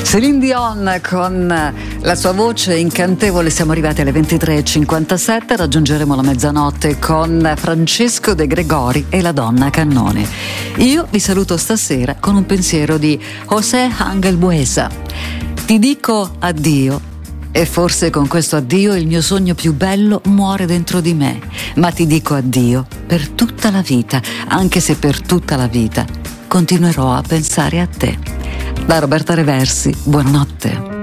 Céline Dion con la sua voce incantevole. Siamo arrivati alle 23:57, raggiungeremo la mezzanotte con Francesco De Gregori e la donna Cannone. Io vi saluto stasera con un pensiero di José Ángel Buesa. Ti dico addio e forse con questo addio il mio sogno più bello muore dentro di me, ma ti dico addio per tutta la vita, anche se per tutta la vita continuerò a pensare a te. Da Roberta Reversi, buonanotte.